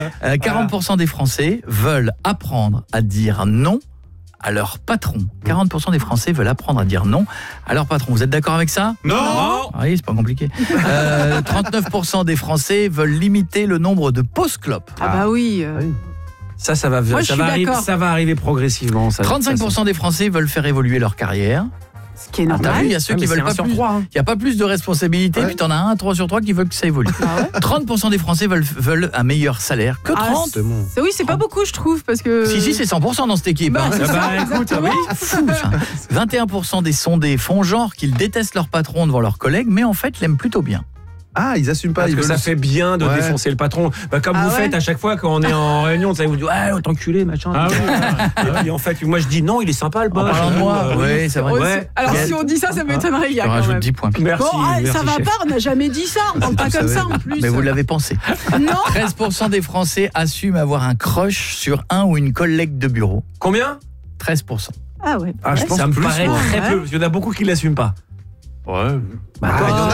40% des Français veulent apprendre à dire non à leur patron. 40% des Français veulent apprendre à dire non à leur patron. Vous êtes d'accord avec ça ? Non. Oui, c'est pas compliqué. 39% des Français veulent limiter le nombre de pauses clopes. Ah bah oui. Ça va, Moi, ça va arriver progressivement. 35% des Français veulent faire évoluer leur carrière. Ce qui est T'as normal. vu, il y a ceux qui veulent pas plus. Il n'y a pas plus de responsabilités, puis t'en as 1 à 3 sur 3 qui veulent que ça évolue. 30% des Français veulent un meilleur salaire. Que 30 Oui, c'est pas beaucoup, je trouve, parce que... Si, c'est 100% dans cette équipe. Bah, hein. c'est ça, exactement. Fou, ça. 21% des sondés font genre qu'ils détestent leur patron devant leurs collègues, mais en fait l'aiment plutôt bien. Ah, ils assument pas. Parce que ça fait bien de défoncer le patron. Comme vous faites à chaque fois quand on est en réunion, vous dites t'enculé, machin. Et puis en fait, moi je dis non, il est sympa le boss. En parlant de moi, oui, c'est vrai. Ouais. Alors si on dit ça m'étonnerait. Je rajoute 10 points. Merci. Bon, ça va pas, on n'a jamais dit ça. On parle pas comme ça en plus. Mais vous l'avez pensé. Non. 13% des Français assument avoir un crush sur un ou une collègue de bureau. Combien ? 13%. Ah ouais. Je pense ça me paraît très peu, parce qu'il y en a beaucoup qui l'assument pas. Ouais. Il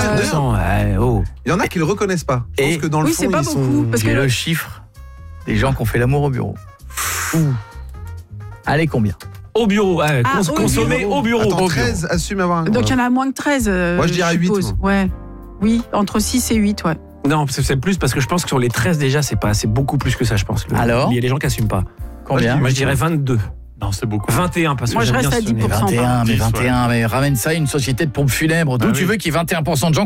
y en a qui le reconnaissent pas. Je pense que dans le fond, c'est pas ils beaucoup, sont... parce que J'ai le chiffre des gens qui ont fait l'amour au bureau. Allez, combien ? Au bureau, consommer au bureau. Attends, 13 assument avoir un... Donc il y en a moins que 13. Moi je dirais 8. Ouais. Oui, entre 6 et 8, ouais. Non, c'est plus parce que je pense que sur les 13 déjà, c'est beaucoup plus que ça, je pense. Alors ? Il y a des gens qui assument pas. Combien ? Moi je dirais 22. Non, c'est beaucoup. 21 parce que moi je reste à 10%. 21, mais ramène ça à une société de pompes funèbres. D'où tu veux qu'il y ait 21% de gens